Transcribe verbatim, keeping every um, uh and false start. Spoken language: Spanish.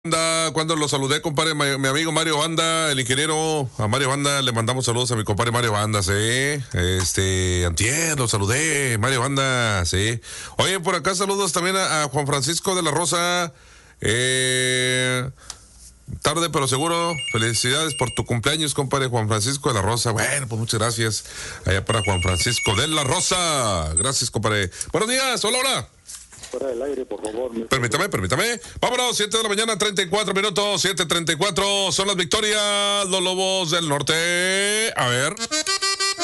Banda, cuando lo saludé, compadre, mi, mi amigo Mario Banda, el ingeniero, a Mario Banda, le mandamos saludos a mi compadre Mario Banda, sí, este, antier, lo saludé, Mario Banda, sí. Oye, por acá saludos también a, a Juan Francisco de la Rosa, eh, tarde pero seguro, felicidades por tu cumpleaños, compadre Juan Francisco de la Rosa, bueno, pues muchas gracias, allá para Juan Francisco de la Rosa, gracias, compadre. Buenos días, hola, hola. Fuera del aire, por favor. Permítame, permítame. Vámonos, siete de la mañana, treinta y cuatro minutos, siete treinta y cuatro. Son las victorias, los Lobos del Norte. A ver.